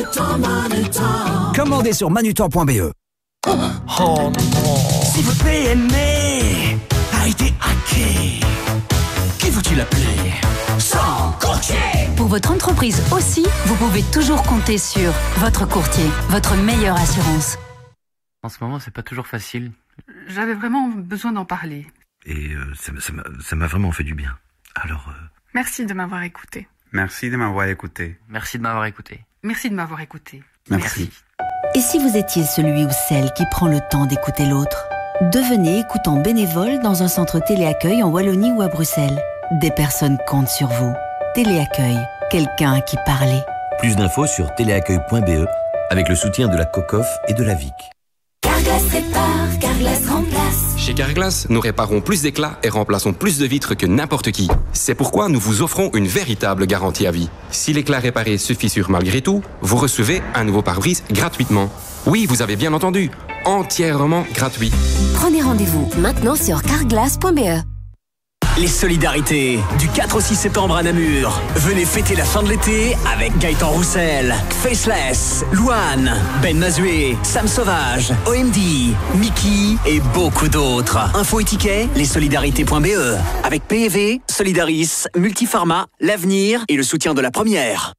Commandez sur manutan.be. Oh non. Si votre PME a été hacké, qui faut-il appeler? Sans courtier. Pour votre entreprise aussi, vous pouvez toujours compter sur votre courtier, votre meilleure assurance. En ce moment, c'est pas toujours facile. J'avais vraiment besoin d'en parler. Et ça m'a vraiment fait du bien. Alors... Merci de m'avoir écouté. Merci de m'avoir écouté. Merci de m'avoir écouté. Merci de m'avoir écouté. Merci. Et si vous étiez celui ou celle qui prend le temps d'écouter l'autre? Devenez écoutant bénévole dans un centre téléaccueil en Wallonie ou à Bruxelles. Des personnes comptent sur vous. Téléaccueil, quelqu'un à qui parler. Plus d'infos sur téléaccueil.be avec le soutien de la COCOF et de la VIC. Carglass répare, Carglass remplace. Chez Carglass, nous réparons plus d'éclats et remplaçons plus de vitres que n'importe qui. C'est pourquoi nous vous offrons une véritable garantie à vie. Si l'éclat réparé se fissure malgré tout, vous recevez un nouveau pare-brise gratuitement. Oui, vous avez bien entendu, entièrement gratuit. Prenez rendez-vous maintenant sur carglass.be. Les solidarités, du 4 au 6 septembre à Namur. Venez fêter la fin de l'été avec Gaëtan Roussel, Faceless, Louane, Ben Mazué, Sam Sauvage, OMD, Mickey et beaucoup d'autres. Info et tickets, lessolidarités.be. Avec PEV, Solidaris, Multipharma, L'Avenir et le soutien de la Première.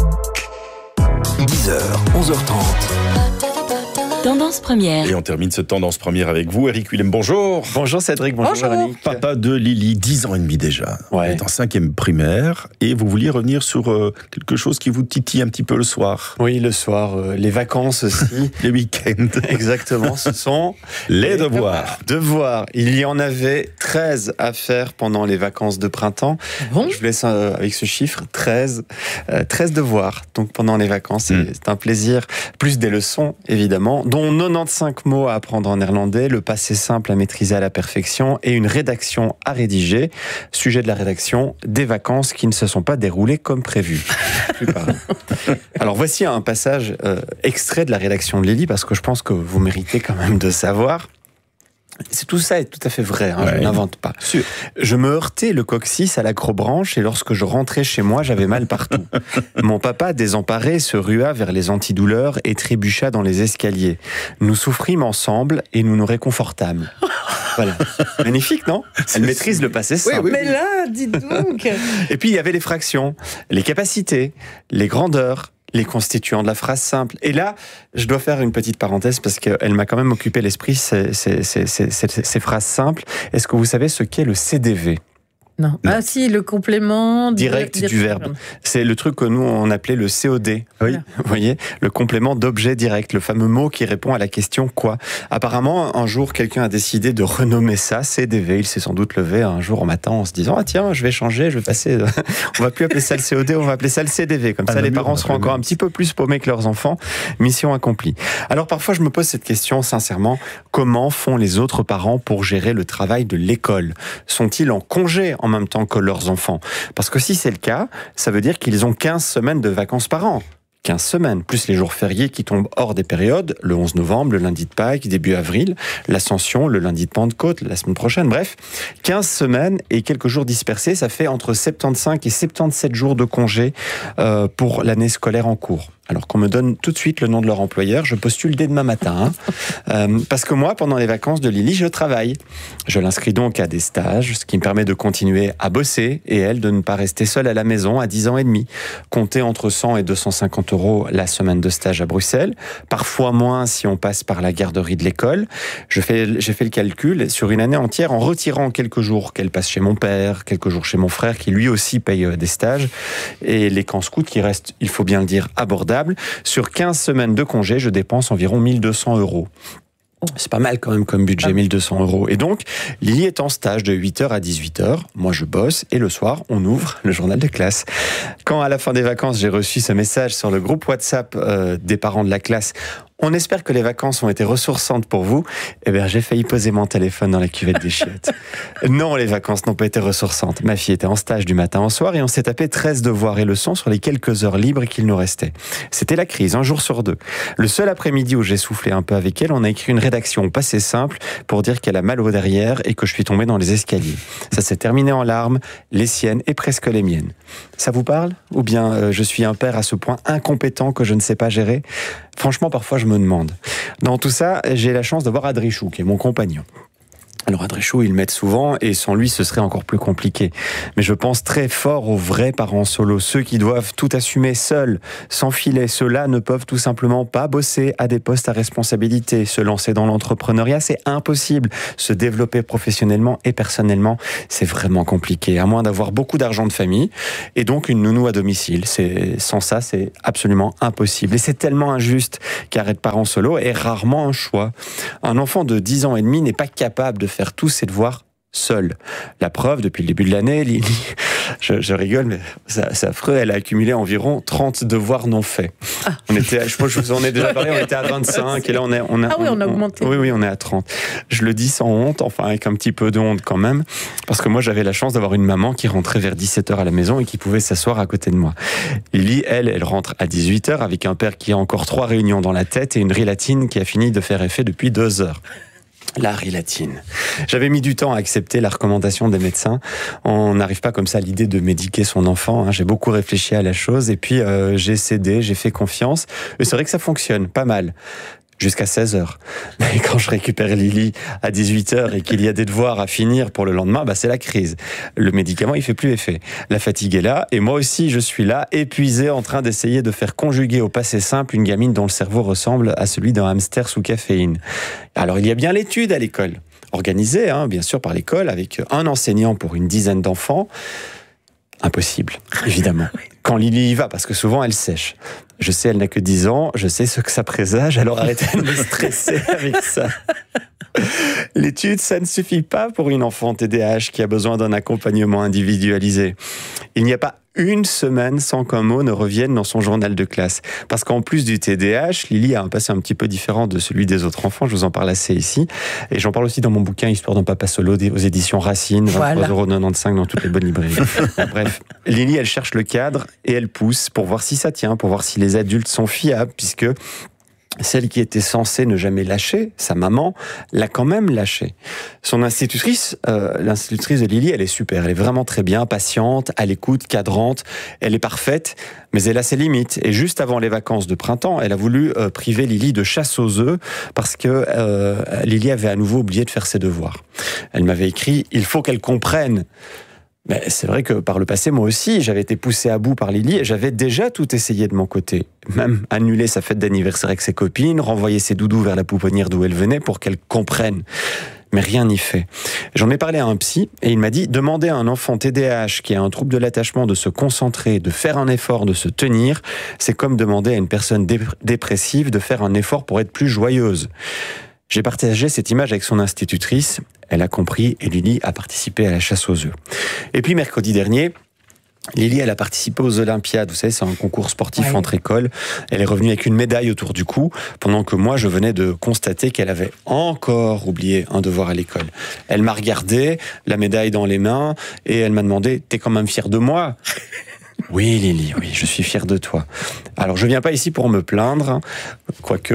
10h, 11h30. Tendance première. Et on termine ce Tendance première avec vous, Eric Willem. Bonjour. Bonjour Cédric, bonjour Véronique. Papa de Lily, 10 ans et demi déjà. Ouais. Vous êtes en 5e primaire et vous vouliez revenir sur quelque chose qui vous titille un petit peu le soir. Oui, le soir, les vacances aussi. Les week-ends. Exactement, ce sont les devoirs. Devoirs. Il y en avait 13 à faire pendant les vacances de printemps. Bon. Je vous laisse avec ce chiffre, 13 devoirs. Donc pendant les vacances, c'est un plaisir. Plus des leçons, évidemment, dont 95 mots à apprendre en néerlandais, le passé simple à maîtriser à la perfection et une rédaction à rédiger. Sujet de la rédaction, des vacances qui ne se sont pas déroulées comme prévu. Alors voici un passage extrait de la rédaction de Lily, parce que je pense que vous méritez quand même de savoir. Tout ça est tout à fait vrai, je n'invente pas. Sûr. Je me heurtais le coccyx à l'acrobranche et lorsque je rentrais chez moi, j'avais mal partout. Mon papa, désemparé, se rua vers les antidouleurs et trébucha dans les escaliers. Nous souffrîmes ensemble et nous nous réconfortâmes. Voilà. Magnifique, non? Elle maîtrise le passé simple. Oui. Mais là, dites donc. Et puis, il y avait les fractions, les capacités, les grandeurs, les constituants de la phrase simple. Et là, je dois faire une petite parenthèse parce qu'elle m'a quand même occupé l'esprit, ces phrases simples. Est-ce que vous savez ce qu'est le CDV ? Non. Ah si, le complément direct du verbe. C'est le truc que nous, on appelait le COD. Oui. Vous voyez, le complément d'objet direct, le fameux mot qui répond à la question « quoi ». Apparemment, un jour, quelqu'un a décidé de renommer ça CDV. Il s'est sans doute levé un jour au matin en se disant « Ah tiens, je vais changer, je vais passer... on va plus appeler ça le COD, on va appeler ça le CDV. » Comme ça, les parents seront encore un petit peu plus paumés que leurs enfants. Mission accomplie. Alors parfois, je me pose cette question, sincèrement. Comment font les autres parents pour gérer le travail de l'école ? Sont-ils en congé en même temps que leurs enfants? Parce que si c'est le cas, ça veut dire qu'ils ont 15 semaines de vacances par an. 15 semaines, plus les jours fériés qui tombent hors des périodes, le 11 novembre, le lundi de Pâques, début avril, l'Ascension, le lundi de Pentecôte, la semaine prochaine, bref, 15 semaines et quelques jours dispersés, ça fait entre 75 et 77 jours de congé pour l'année scolaire en cours. Alors qu'on me donne tout de suite le nom de leur employeur, je postule dès demain matin. Parce que moi, pendant les vacances de Lily, je travaille. Je l'inscris donc à des stages, ce qui me permet de continuer à bosser et elle de ne pas rester seule à la maison à 10 ans et demi. Compter entre 100 et 250 € la semaine de stage à Bruxelles, parfois moins si on passe par la garderie de l'école. J'ai fait le calcul sur une année entière en retirant quelques jours qu'elle passe chez mon père, quelques jours chez mon frère qui lui aussi paye des stages et les camps scouts qui restent, il faut bien le dire, abordables. Sur 15 semaines de congé, je dépense environ 1200 €. C'est pas mal quand même comme budget, 1200 €. Et donc, Lily est en stage de 8h à 18h. Moi, je bosse et le soir, on ouvre le journal de classe. Quand à la fin des vacances, j'ai reçu ce message sur le groupe WhatsApp des parents de la classe, On espère que les vacances ont été ressourçantes pour vous. Eh bien, j'ai failli poser mon téléphone dans la cuvette des chiottes. Non, les vacances n'ont pas été ressourçantes. Ma fille était en stage du matin au soir et on s'est tapé 13 devoirs et leçons sur les quelques heures libres qu'il nous restait. C'était la crise, un jour sur deux. Le seul après-midi où j'ai soufflé un peu avec elle, on a écrit une rédaction au passé simple pour dire qu'elle a mal au derrière et que je suis tombé dans les escaliers. Ça s'est terminé en larmes, les siennes et presque les miennes. Ça vous parle ? Ou bien je suis un père à ce point incompétent que je ne sais pas gérer ? Franchement, parfois, je me demande. Dans tout ça, j'ai la chance d'avoir Adrichou, qui est mon compagnon. Alors Adrichou, il m'aide souvent et sans lui, ce serait encore plus compliqué. Mais je pense très fort aux vrais parents solos, ceux qui doivent tout assumer seuls, sans filet. Ceux-là ne peuvent tout simplement pas bosser à des postes à responsabilité. Se lancer dans l'entrepreneuriat, c'est impossible. Se développer professionnellement et personnellement, c'est vraiment compliqué, à moins d'avoir beaucoup d'argent de famille et donc une nounou à domicile. Sans ça, c'est absolument impossible. Et c'est tellement injuste car être parent solo est rarement un choix. Un enfant de 10 ans et demi n'est pas capable de faire tous ses devoirs seul. La preuve, depuis le début de l'année, Lily, je rigole, mais c'est affreux, elle a accumulé environ 30 devoirs non faits. On était, je vous en ai déjà parlé, on était à 25, et là on a augmenté. Oui, on est à 30. Je le dis sans honte, enfin avec un petit peu de honte quand même, parce que moi j'avais la chance d'avoir une maman qui rentrait vers 17h à la maison et qui pouvait s'asseoir à côté de moi. Lily, elle rentre à 18h avec un père qui a encore 3 réunions dans la tête et une rilatine qui a fini de faire effet depuis 2 heures. La rilatine. J'avais mis du temps à accepter la recommandation des médecins. On n'arrive pas comme ça à l'idée de médiquer son enfant. J'ai beaucoup réfléchi à la chose et puis j'ai cédé, j'ai fait confiance. Et c'est vrai que ça fonctionne pas mal. Jusqu'à 16h. Mais quand je récupère Lily à 18h et qu'il y a des devoirs à finir pour le lendemain, c'est la crise. Le médicament, il fait plus effet. La fatigue est là, et moi aussi, je suis là, épuisé, en train d'essayer de faire conjuguer au passé simple une gamine dont le cerveau ressemble à celui d'un hamster sous caféine. Alors, il y a bien l'étude à l'école. Organisée, bien sûr, par l'école, avec un enseignant pour une dizaine d'enfants. Impossible, évidemment. Quand Lily y va, parce que souvent elle sèche. Je sais, elle n'a que 10 ans, je sais ce que ça présage, alors arrêtez de me stresser avec ça. L'étude, ça ne suffit pas pour une enfant TDAH qui a besoin d'un accompagnement individualisé. Il n'y a pas une semaine sans qu'un mot ne revienne dans son journal de classe. Parce qu'en plus du TDAH, Lily a un passé un petit peu différent de celui des autres enfants, je vous en parle assez ici. Et j'en parle aussi dans mon bouquin Histoire d'un papa solo aux éditions Racine, 23,95 € dans toutes les bonnes librairies. Bref, Lily, elle cherche le cadre et elle pousse pour voir si ça tient, pour voir si les adultes sont fiables, puisque celle qui était censée ne jamais lâcher, sa maman, l'a quand même lâché. Son institutrice, l'institutrice de Lily, elle est super, elle est vraiment très bien, patiente, à l'écoute, cadrante, elle est parfaite, mais elle a ses limites. Et juste avant les vacances de printemps, elle a voulu priver Lily de chasse aux œufs parce que Lily avait à nouveau oublié de faire ses devoirs. Elle m'avait écrit « Il faut qu'elle comprenne ». Mais c'est vrai que par le passé, moi aussi, j'avais été poussé à bout par Lily et j'avais déjà tout essayé de mon côté. Même annuler sa fête d'anniversaire avec ses copines, renvoyer ses doudous vers la pouponnière d'où elle venait pour qu'elle comprenne. Mais rien n'y fait. J'en ai parlé à un psy et il m'a dit « Demander à un enfant TDAH qui a un trouble de l'attachement de se concentrer, de faire un effort, de se tenir, c'est comme demander à une personne dépressive de faire un effort pour être plus joyeuse. » J'ai partagé cette image avec son institutrice, elle a compris et Lily a participé à la chasse aux œufs. Et puis mercredi dernier, Lily, elle a participé aux Olympiades, vous savez, c'est un concours sportif entre écoles. Elle est revenue avec une médaille autour du cou, pendant que moi, je venais de constater qu'elle avait encore oublié un devoir à l'école. Elle m'a regardé, la médaille dans les mains, et elle m'a demandé « T'es quand même fière de moi ?» Oui, Lily, oui, je suis fier de toi. Alors, je viens pas ici pour me plaindre, quoique...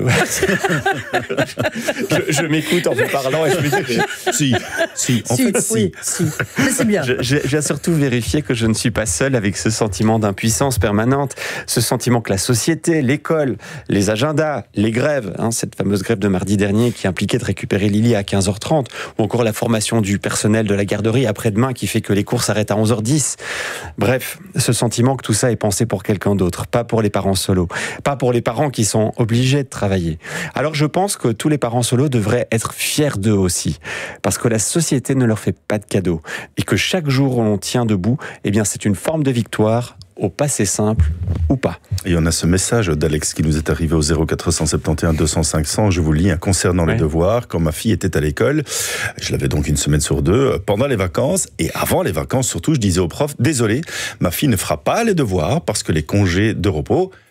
je m'écoute en vous parlant et je me dis... Si. Mais c'est bien. Je viens surtout vérifier que je ne suis pas seul avec ce sentiment d'impuissance permanente, ce sentiment que la société, l'école, les agendas, les grèves, cette fameuse grève de mardi dernier qui impliquait de récupérer Lily à 15h30, ou encore la formation du personnel de la garderie après-demain qui fait que les cours s'arrêtent à 11h10. Bref, ce sentiment que tout ça est pensé pour quelqu'un d'autre, pas pour les parents solos, pas pour les parents qui sont obligés de travailler. Alors je pense que tous les parents solos devraient être fiers d'eux aussi, parce que la société ne leur fait pas de cadeaux, et que chaque jour où l'on tient debout, c'est une forme de victoire, au passé simple ou pas. Et on a ce message d'Alex qui nous est arrivé au 0471 200 500, je vous le lis, concernant les devoirs. Quand ma fille était à l'école, je l'avais donc une semaine sur 2, pendant les vacances et avant les vacances surtout, je disais au prof, désolé, ma fille ne fera pas les devoirs parce que les congés de repos,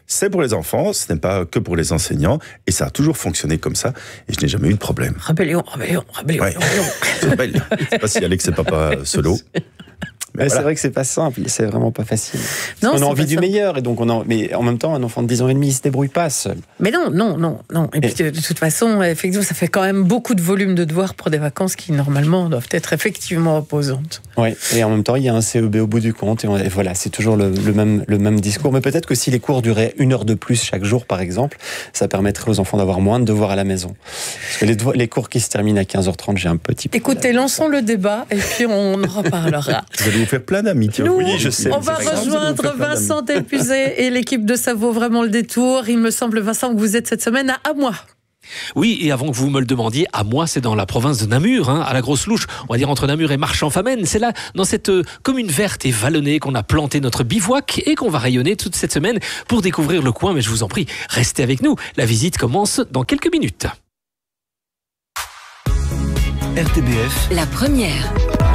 c'est pour les enfants, ce n'est pas que pour les enseignants, et ça a toujours fonctionné comme ça, et je n'ai jamais eu de problème. Rébellion. Ouais. Je sais pas si Alex et Papa solo. Mais voilà. C'est vrai que c'est pas simple, c'est vraiment pas facile. Non, on a envie du meilleur, et donc mais en même temps, un enfant de 10 ans et demi, il se débrouille pas seul. Mais non. Et puis de toute façon, effectivement, ça fait quand même beaucoup de volume de devoirs pour des vacances qui normalement doivent être effectivement reposantes. Oui, et en même temps, il y a un CEB au bout du compte, et voilà, c'est toujours le même discours. Mais peut-être que si les cours duraient 1 heure de plus chaque jour, par exemple, ça permettrait aux enfants d'avoir moins de devoirs à la maison. Parce que les cours qui se terminent à 15h30, j'ai un petit peu. Écoutez, lançons le débat, et puis on en reparlera. Vous allez vous faire plein d'amis. Oui, je sais. On va rejoindre Vincent Delpuzet et l'équipe de Ça vaut vraiment le détour. Il me semble, Vincent, que vous êtes cette semaine à Amois. Oui, et avant que vous me le demandiez, Amois, c'est dans la province de Namur, à la grosse louche, on va dire entre Namur et Marchand-Famenne. C'est là, dans cette commune verte et vallonnée, qu'on a planté notre bivouac et qu'on va rayonner toute cette semaine pour découvrir le coin. Mais je vous en prie, restez avec nous. La visite commence dans quelques minutes. RTBF, la première.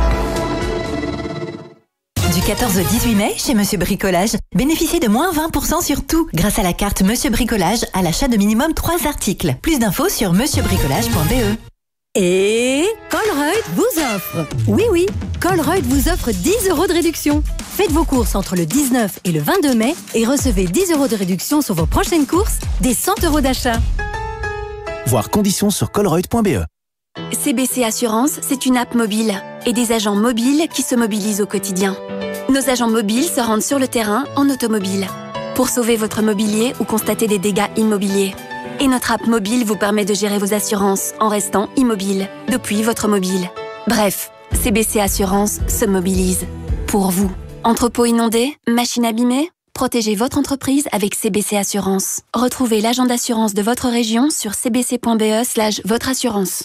Du 14 au 18 mai, chez Monsieur Bricolage, bénéficiez de moins 20% sur tout grâce à la carte Monsieur Bricolage à l'achat de minimum 3 articles. Plus d'infos sur monsieurbricolage.be. Et Colruyt vous offre. Oui, Colruyt vous offre 10 € de réduction. Faites vos courses entre le 19 et le 22 mai et recevez 10 € de réduction sur vos prochaines courses, des 100 € d'achat. Voir conditions sur colruyt.be. CBC Assurance, c'est une app mobile et des agents mobiles qui se mobilisent au quotidien. Nos agents mobiles se rendent sur le terrain en automobile pour sauver votre mobilier ou constater des dégâts immobiliers. Et notre app mobile vous permet de gérer vos assurances en restant immobile depuis votre mobile. Bref, CBC Assurance se mobilise pour vous. Entrepôt inondé, machine abîmée, protégez votre entreprise avec CBC Assurance. Retrouvez l'agent d'assurance de votre région sur cbc.be/votre assurance.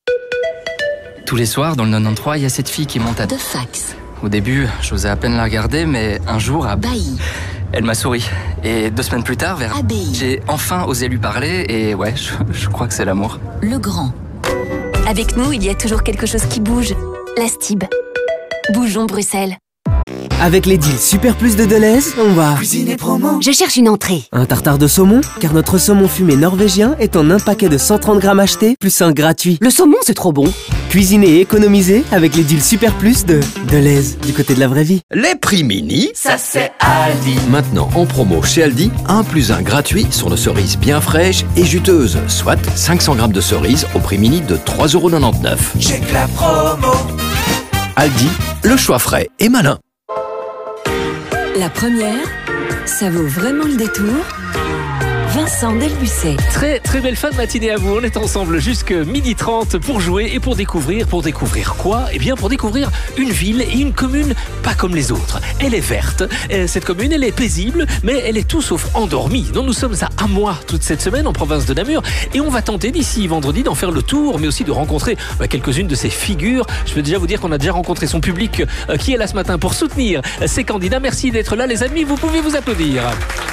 Tous les soirs, dans le 93, il y a cette fille qui monte à... De fax. Au début, j'osais à peine la regarder, mais un jour, Bailly. Elle m'a souri. Et 2 semaines plus tard, j'ai enfin osé lui parler, et ouais, je crois que c'est l'amour. Le Grand. Avec nous, il y a toujours quelque chose qui bouge. La Stib. Bougeons Bruxelles. Avec les deals Super Plus de Deleuze, on va cuisiner promo. Je cherche une entrée. Un tartare de saumon, car notre saumon fumé norvégien est en un paquet de 130 grammes achetés, plus un gratuit. Le saumon, c'est trop bon. Cuisiner et économiser avec les deals Super Plus de Deleuze, du côté de la vraie vie. Les prix mini, ça c'est Aldi. Maintenant en promo chez Aldi, 1 + 1 gratuit sur nos cerises bien fraîches et juteuses, soit 500 grammes de cerises au prix mini de 3,99 €. Check la promo. Aldi, le choix frais et malin. La première, ça vaut vraiment le détour. Vincent Delpuzet. Très très belle fin de matinée à vous. On est ensemble jusqu'à 12h30 pour jouer et pour découvrir. Pour découvrir quoi ? Eh bien pour découvrir une ville et une commune pas comme les autres. Elle est verte. Cette commune, elle est paisible, mais elle est tout sauf endormie. Donc nous sommes à Amois toute cette semaine en province de Namur et on va tenter d'ici vendredi d'en faire le tour, mais aussi de rencontrer quelques-unes de ces figures. Je peux déjà vous dire qu'on a déjà rencontré son public qui est là ce matin pour soutenir ces candidats. Merci d'être là les amis, vous pouvez vous applaudir.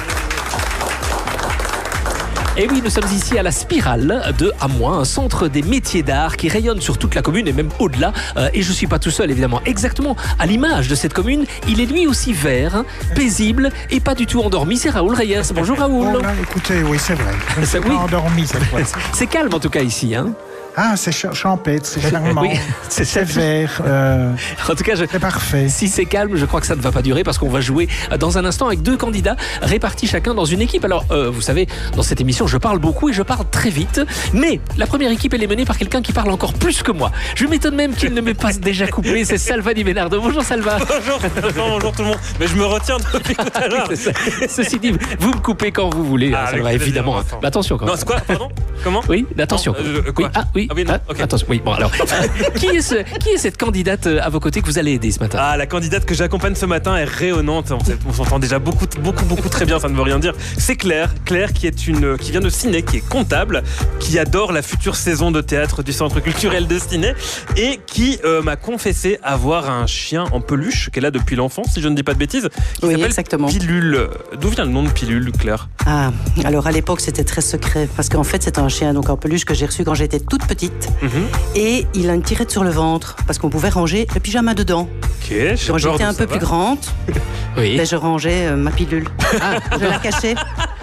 Et oui, nous sommes ici à la Spirale de Amois, un centre des métiers d'art qui rayonne sur toute la commune et même au-delà. Et je ne suis pas tout seul, évidemment. Exactement à l'image de cette commune, il est lui aussi vert, paisible et pas du tout endormi. C'est Raoul Reyes. Bonjour Raoul. Oh là, écoutez, oui, c'est vrai. Je ne suis pas endormi cette fois. C'est calme en tout cas ici, hein. Ah, c'est champêtre, c'est charmant, oui, c'est vert. En tout cas, c'est parfait. Si c'est calme, je crois que ça ne va pas durer parce qu'on va jouer dans un instant avec 2 candidats répartis chacun dans une équipe. Alors, vous savez, dans cette émission, je parle beaucoup et je parle très vite. Mais la première équipe, elle est menée par quelqu'un qui parle encore plus que moi. Je m'étonne même qu'il ne m'ait pas déjà coupé. C'est Salva Di Benardo. Bonjour Salva. Bonjour tout le monde. Mais je me retiens depuis tout à l'heure. Ceci dit, vous me coupez quand vous voulez, Salva, évidemment. Mais attention quand même. Non, c'est quoi, pardon? Comment? Oui, attention. Quoi? Oui. Ah oui, non, okay. Attention, oui, bon alors. Qui est cette candidate à vos côtés que vous allez aider ce matin? Ah, la candidate que j'accompagne ce matin est rayonnante. On s'entend déjà beaucoup très bien, ça ne veut rien dire. C'est Claire qui vient de Ciné, qui est comptable, qui adore la future saison de théâtre du Centre culturel de Ciné et qui m'a confessé avoir un chien en peluche qu'elle a depuis l'enfance, si je ne dis pas de bêtises. Oui, exactement. Pilule. D'où vient le nom de Pilule, Claire? Ah, alors à l'époque c'était très secret parce qu'en fait c'est un chien donc en peluche que j'ai reçu quand j'étais toute petite. Et il a une tirette sur le ventre parce qu'on pouvait ranger le pyjama dedans. Okay, quand j'étais un peu plus grande, je rangeais ma pilule. Je la cachais.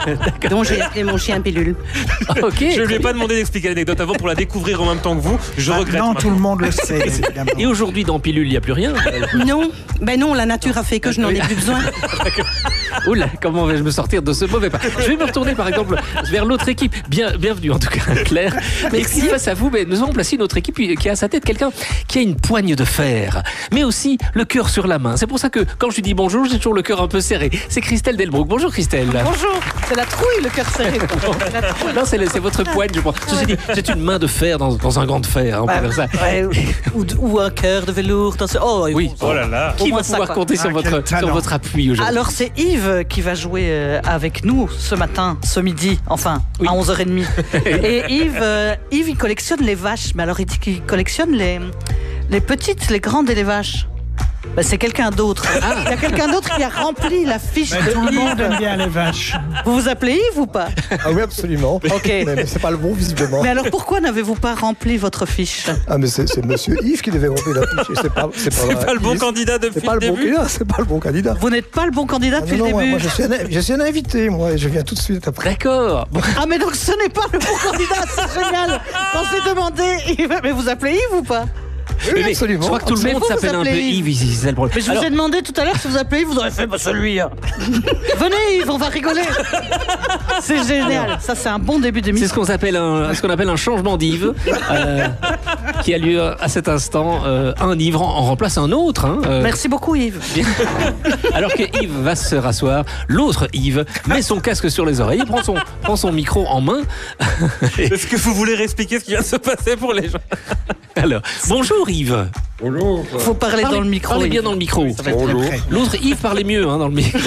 dont j'ai appelé mon chien Pilule. Ok. Je ne lui ai pas demandé d'expliquer l'anecdote avant pour la découvrir en même temps que vous. Je regrette. Non, tout le monde le sait, évidemment. Et aujourd'hui, dans Pilule, il n'y a plus rien? Non, non, la nature a fait que je n'en ai plus besoin. Oula, comment vais-je me sortir de ce mauvais pas? Je vais me retourner par exemple vers l'autre équipe. Bienvenue en tout cas, Claire. Mais ici face à vous, nous avons placé une autre équipe qui a à sa tête quelqu'un qui a une poigne de fer, mais aussi le cœur sur la main. C'est pour ça que quand je lui dis bonjour, j'ai toujours le cœur un peu serré. C'est Christelle Delbrook. Bonjour Christelle. Bonjour. C'est la trouille, le cœur serré. Non, c'est votre poigne, je pense. Ceci dit, c'est une main de fer dans un gant de fer. On peut faire ça. Ou un cœur de velours. Oui. Oh là là. Qui va pouvoir compter sur votre appui aujourd'hui? Alors c'est Yves qui va jouer avec nous ce matin, ce midi, enfin à 11h30. Et Yves, il collectionne les vaches, mais alors il dit qu'il collectionne les petites, les grandes et les vaches. C'est quelqu'un d'autre. Il y a quelqu'un d'autre qui a rempli la fiche de Tout le Yves. monde aime bien les vaches. Vous vous appelez Yves ou pas? Ah oui, absolument. Ok. Mais c'est pas le bon, visiblement. Mais alors pourquoi n'avez-vous pas rempli votre fiche? Ah, mais c'est monsieur Yves qui devait remplir la fiche. C'est pas le bon candidat depuis le début. C'est pas le bon candidat. Vous n'êtes pas le bon candidat depuis le début. Moi, je suis un invité, moi, et je viens tout de suite après. D'accord. Ah, mais donc ce n'est pas le bon candidat, c'est génial. On s'est demandé, mais vous appelez Yves ou pas? Oui, absolument. Je crois que tout le monde s'appelle un peu Yves ici, c'est le problème. Mais je vous ai demandé tout à l'heure si vous appelez Yves, vous aurez fait celui. Venez Yves, on va rigoler. C'est génial, ça c'est un bon début d'émission. C'est ce qu'on appelle un changement d'Yves qui a lieu à cet instant. Un Yves en remplace un autre. Merci beaucoup Yves. Alors que Yves va se rasseoir, l'autre Yves met son casque sur les oreilles et prend son micro en main. Est-ce que vous voulez réexpliquer ce qui vient de se passer pour les gens? Alors, bonjour Yves. Bonjour. Faut parler dans le micro. Parlez bien dans le micro. Bonjour. L'autre Yves parlait mieux dans le micro.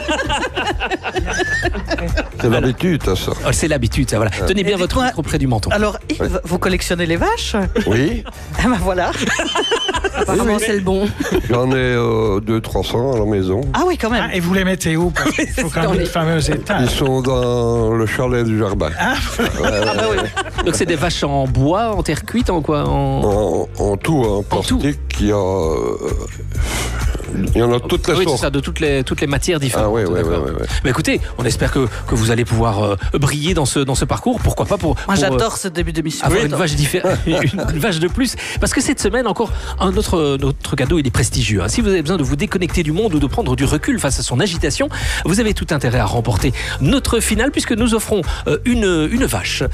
C'est l'habitude, ça. Oh, c'est l'habitude, ça, voilà. Tenez bien votre micro près du menton. Alors Yves, vous collectionnez les vaches? Oui. Ah ben voilà. Apparemment, c'est le bon. J'en ai 200-300 à la maison. Ah oui, quand même. Et vous les mettez où? Parce qu'il faut quand même une fameuse étape. Ils sont dans le chalet du jardin. Donc c'est des vaches en bois, en terre cuite, en quoi? En tout, en plastique, il y en a toutes les sortes. C'est ça, de toutes les matières différentes. Ah oui. Mais écoutez, on espère que vous allez pouvoir briller dans ce parcours. Pourquoi pas pour j'adore ce début d'émission. Avoir une vache une vache de plus. Parce que cette semaine, encore notre cadeau, il est prestigieux. Si vous avez besoin de vous déconnecter du monde ou de prendre du recul face à son agitation, vous avez tout intérêt à remporter notre finale puisque nous offrons une vache.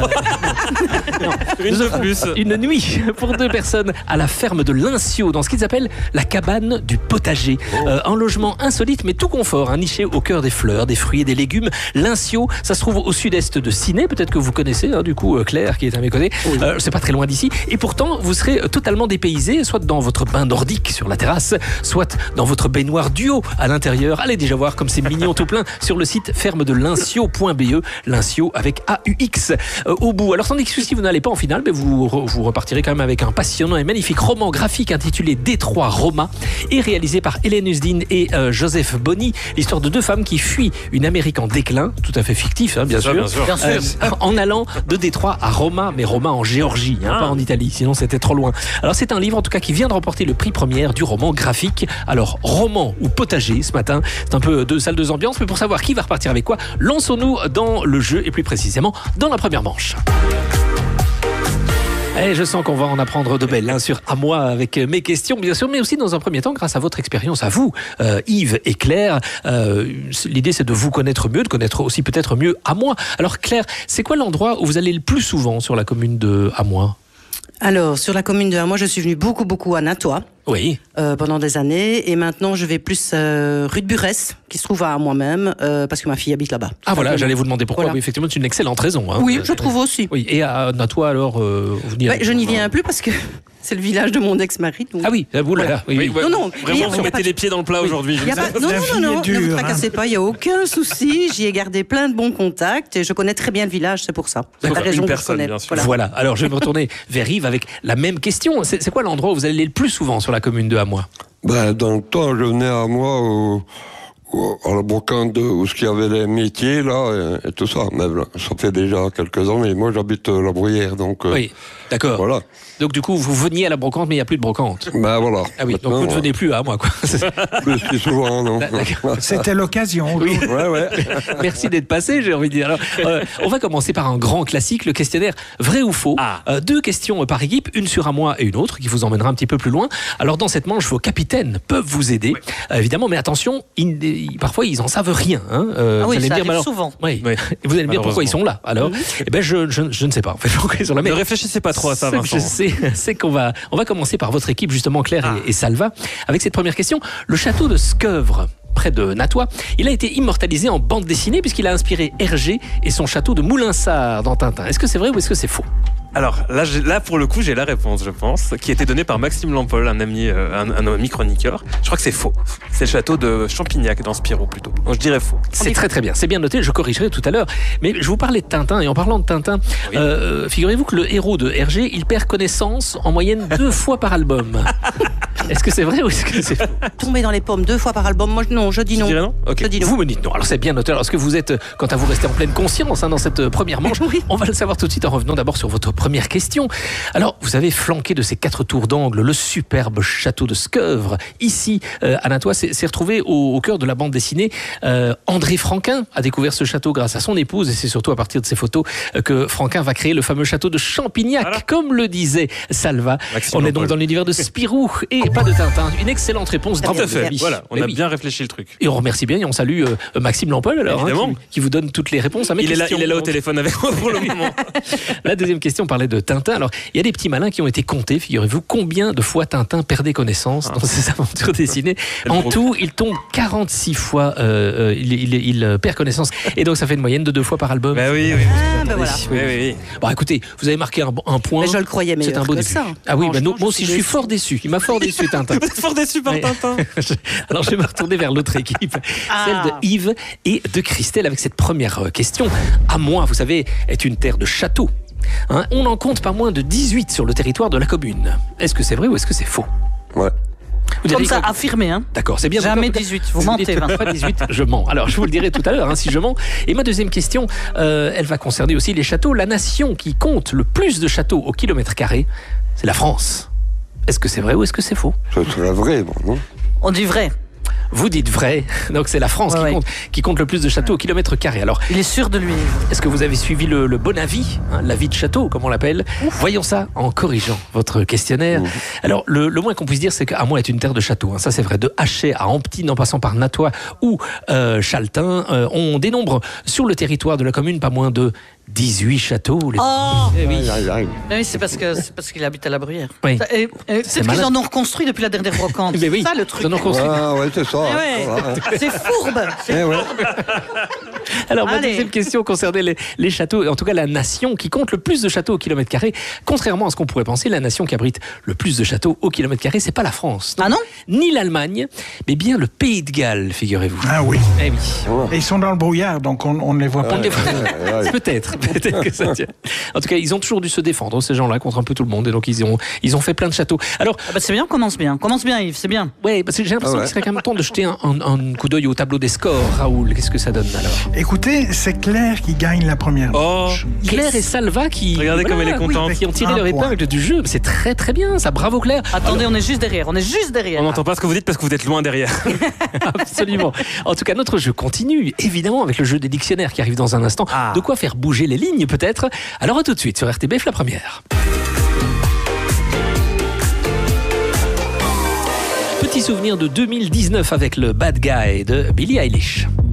Une nuit pour 2 personnes à la ferme de Linciot, dans ce qu'ils appellent la cabane du potager. Un logement insolite mais tout confort, niché au cœur des fleurs, des fruits et des légumes. Linciot, ça se trouve au sud-est de Ciney, peut-être que vous connaissez, du coup Claire qui est à mes côtés. C'est pas très loin d'ici. Et pourtant, vous serez totalement dépaysé, soit dans votre bain nordique sur la terrasse, soit dans votre baignoire duo à l'intérieur. Allez déjà voir comme c'est mignon tout plein sur le site fermedelinciot.be, Linciot avec AUX au bout. Alors tandis que si vous n'allez pas en finale, mais vous repartirez quand même avec un passionnant et magnifique roman graphique intitulé Détroit Roma et réalisé par Hélène Usdin et Joseph Bonny, l'histoire de 2 femmes qui fuient une Amérique en déclin, tout à fait fictif, bien sûr. En allant de Détroit à Roma, mais Roma en Géorgie, pas en Italie, sinon c'était trop loin. Alors c'est un livre en tout cas qui vient de remporter le prix première du roman graphique. Alors roman ou potager ce matin, c'est un peu 2 salles, 2 ambiances, mais pour savoir qui va repartir avec quoi, lançons-nous dans le jeu et plus précisément dans la première manche. Et je sens qu'on va en apprendre de belles sur À moi avec mes questions, bien sûr, mais aussi dans un premier temps, grâce à votre expérience à vous, Yves et Claire. L'idée, c'est de vous connaître mieux, de connaître aussi peut-être mieux À moi. Alors Claire, c'est quoi l'endroit où vous allez le plus souvent sur la commune de À moi? Alors, sur la commune de Hamois, je suis venue beaucoup à Natois. Oui. Pendant des années. Et maintenant, je vais plus rue de Burès, qui se trouve à moi-même, parce que ma fille habite là-bas. Ah voilà, j'allais vous demander pourquoi. Voilà. Oui, effectivement, c'est une excellente raison. Oui, je trouve aussi. Oui. Et à Natois, alors, vous n'y je n'y viens plus parce que c'est le village de mon ex-mari. Donc... Ah oui, vous là. Oui. Non, vraiment, vous mettez les pieds dans le plat aujourd'hui. Non, ne vous tracassez pas, il n'y a aucun souci. J'y ai gardé plein de bons contacts et je connais très bien le village, c'est pour ça. C'est la région que je connais. Voilà, alors je vais me retourner vers Yves avec la même question. C'est quoi l'endroit où vous allez le plus souvent sur la commune de Hamois? Dans le temps, je venais à moi à la brocante où il y avait les métiers là et tout ça. Mais ça fait déjà quelques années. Moi, j'habite la Bruyère, donc. Oui, d'accord. Voilà. Donc du coup, vous veniez à la brocante, mais il n'y a plus de brocante. Ben voilà. Ah oui, donc vous ne venez plus à moi, quoi. Plus souvent, non. C'était l'occasion. Oui. Ouais. Merci d'être passé, j'ai envie de dire. Alors, on va commencer par un grand classique, le questionnaire vrai ou faux. 2 questions par équipe, une sur un mois et une autre, qui vous emmènera un petit peu plus loin. Alors dans cette manche, vos capitaines peuvent vous aider, évidemment, mais attention, parfois ils en savent rien. Hein. Oui, vous allez ça me dire, arrive souvent. Oui. Vous allez me dire pourquoi ils sont là. Alors, je ne sais pas. En fait, pourquoi ils sont là. Ne réfléchissez pas trop à ça, Vincent. Je sais, c'est qu'on va commencer par votre équipe, justement, Claire et Salva, avec cette première question. Le château de Sceuvres, près de Natois, il a été immortalisé en bande dessinée puisqu'il a inspiré Hergé et son château de Moulinsart dans Tintin. Est-ce que c'est vrai ou est-ce que c'est faux? Alors là, pour le coup, j'ai la réponse, je pense, qui a été donnée par Maxime Lampol, un ami chroniqueur. Je crois que c'est faux. C'est le château de Champignac dans Spirou, plutôt. Donc je dirais faux. C'est très bien, c'est bien noté, je corrigerai tout à l'heure. Mais je vous parlais de Tintin, et en parlant de Tintin, figurez-vous que le héros de Hergé, il perd connaissance en moyenne 2 fois par album. Est-ce que c'est vrai ou est-ce que c'est faux? Tomber dans les pommes 2 fois par album, moi non, je dis non. Tu dirais non? Okay. Je dis non. Vous me dites non. Alors c'est bien noté. Alors est-ce que vous êtes, quant à vous, restez en pleine conscience dans cette première manche? On va le savoir tout de suite en revenant d'abord sur votre première question. Alors, vous avez flanqué de ces 4 tours d'angle le superbe château de Sceuvres. Ici, à Natois, c'est retrouvé au cœur de la bande dessinée. André Franquin a découvert ce château grâce à son épouse, et c'est surtout à partir de ces photos que Franquin va créer le fameux château de Champignac, comme le disait Salva. On est donc dans l'univers de Spirou et pas de Tintin. Une excellente réponse. Tout à fait. Voilà, on a bien réfléchi le truc. Et on remercie bien et on salue Maxime Lampol, alors, qui vous donne toutes les réponses à mes questions. Il est là au téléphone avec moi pour le moment. La deuxième question parlait de Tintin. Alors, il y a des petits malins qui ont été comptés, figurez-vous, combien de fois Tintin perdait connaissance dans ses aventures dessinées. En tout, il tombe 46 fois, il perd connaissance. Et donc, ça fait une moyenne de 2 fois par album. Oui. Voilà. Oui. Bon, écoutez, vous avez marqué un point. Mais je le croyais meilleur. C'est un beau début. Ça. Ah oui, moi aussi, je suis fort déçu. Il m'a fort déçu, Tintin. Vous êtes fort déçu par Tintin. Alors, je vais me retourner vers l'autre équipe, celle de Yves et de Christelle, avec cette première question. Amoin, vous savez, est une terre de châteaux. Hein, on en compte pas moins de 18 sur le territoire de la commune. Est-ce que c'est vrai ou est-ce que c'est faux? Ouais. Comme ça, affirmé, hein. D'accord, c'est bien. Jamais 18, vous mentez. Pas 18, je mens. Alors, je vous le dirai tout à l'heure, si je mens. Et ma deuxième question, elle va concerner aussi les châteaux. La nation qui compte le plus de châteaux au kilomètre carré, c'est la France. Est-ce que c'est vrai ou est-ce que c'est faux? C'est la vraie, non? On dit vrai. Vous dites vrai, donc c'est la France qui compte le plus de châteaux au kilomètre carré. Alors, il est sûr de lui. Est-ce que vous avez suivi le bon avis, l'avis de château, comme on l'appelle? Voyons ça en corrigeant votre questionnaire. Alors, le moins qu'on puisse dire, c'est qu'Amoin est une terre de châteaux. Ça, c'est vrai. De Hachet à Amptine, en passant par Natois ou Chaltin, on dénombre sur le territoire de la commune pas moins de 18 châteaux. Oui, c'est parce qu'il habite à la Bruyère. Oui. C'est qu'ils en ont reconstruit depuis la dernière brocante. C'est ça le truc. C'est ça. C'est fourbe. Alors, ma deuxième question concernait les châteaux, en tout cas la nation qui compte le plus de châteaux au kilomètre carré. Contrairement à ce qu'on pourrait penser, la nation qui abrite le plus de châteaux au kilomètre carré, c'est pas la France. Ah non? Ni l'Allemagne, mais bien le Pays de Galles, figurez-vous. Ah oui. Eh oui. Et ils sont dans le brouillard, donc on ne les voit pas. Peut-être que ça tient. En tout cas, ils ont toujours dû se défendre, ces gens-là, contre un peu tout le monde. Et donc, ils ont fait plein de châteaux. Alors, c'est bien, on commence bien. Commence bien, Yves, c'est bien. Oui, parce que j'ai l'impression qu'il serait quand même temps de jeter un coup d'œil au tableau des scores. Raoul, qu'est-ce que ça donne alors? Écoutez, c'est Claire qui gagne la première manche. Claire et Salva qui... Regardez comme elle est contente. Qui ont tiré leur épingle du jeu. C'est très très bien, ça. Bravo Claire. Attendez, on est juste derrière. On n'entend pas ce que vous dites parce que vous êtes loin derrière. Absolument. En tout cas, notre jeu continue, évidemment, avec le jeu des dictionnaires qui arrive dans un instant. De quoi faire bouger les lignes, peut-être. Alors à tout de suite sur RTBF, la première. Petit souvenir de 2019 avec le Bad Guy de Billie Eilish.